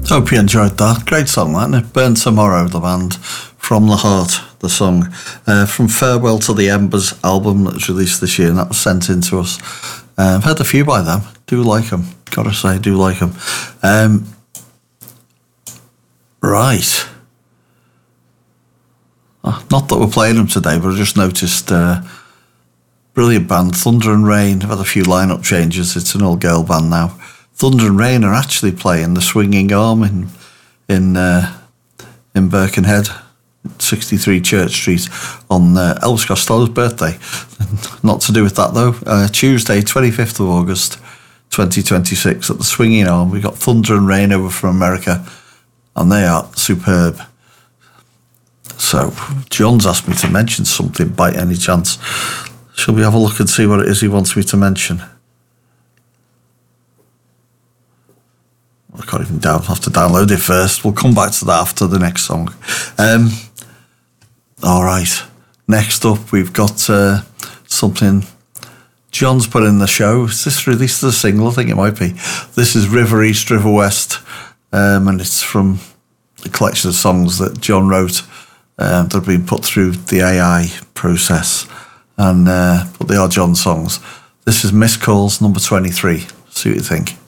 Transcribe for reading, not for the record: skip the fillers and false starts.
Hope you enjoyed that. Great song, that, isn't it? Burn Tomorrow, the band. From the Heart, the song. From Farewell to the Embers album that was released this year, and that was sent in to us. I've heard a few by them. Do like them. Gotta say, do like them. Right. Not that we're playing them today, but I just noticed brilliant band, Thunder and Rain. I've had a few lineup changes. It's an all-girl band now. Thunder and Rain are actually playing the Swinging Arm in Birkenhead, 63 Church Street, on Elvis Costello's birthday. Not to do with that though. Tuesday, 25th of August, 2026, at the Swinging Arm. We got Thunder and Rain over from America, and they are superb. So, John's asked me to mention something by any chance. Shall we have a look and see what it is he wants me to mention? I can't even have to download it first. We'll come back to that after the next song. All right. Next up, we've got something John's put in the show. Is this released as a single? I think it might be. This is River East, River West, and it's from a collection of songs that John wrote that have been put through the AI process, but they are John's songs. This is Missed Calls, number 23. See what you think.